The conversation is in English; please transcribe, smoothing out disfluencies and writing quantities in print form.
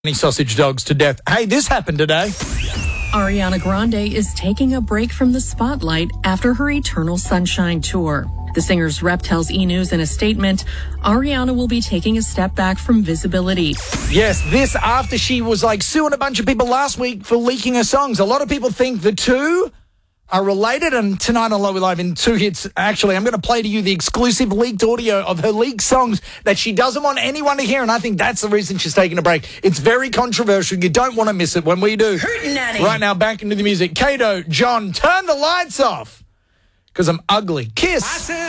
sausage dogs to death. Hey, this happened today. Ariana Grande is taking a break from the spotlight after her Eternal Sunshine tour. The singer's rep tells E! News in a statement, Ariana will be taking a step back from visibility. Yes, this after she was suing a bunch of people last week for leaking her songs. A lot of people think the two are related, and tonight on Lowy Live in 2 hits, actually, I'm going to play to you the exclusive leaked audio of her leaked songs that she doesn't want anyone to hear, and I think that's the reason she's taking a break. It's very controversial. You don't want to miss it when we do. Hootenanny. Right now, back into the music. Kato, John, turn the lights off, because I'm ugly. Kiss.